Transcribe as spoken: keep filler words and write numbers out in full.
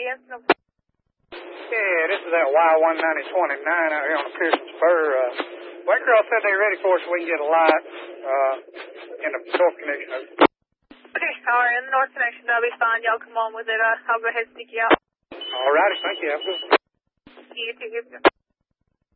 Ensign. Yeah, this is that Y one ninety twenty-nine out here on the Pearson Spur. Uh, Waycross said they're ready for us so we can get a light uh, in the north connection. Okay, sorry, in the north connection, that'll be fine. Y'all come on with it. Uh, I'll go ahead and stick you out. All righty, thank you. Have a good one. You too.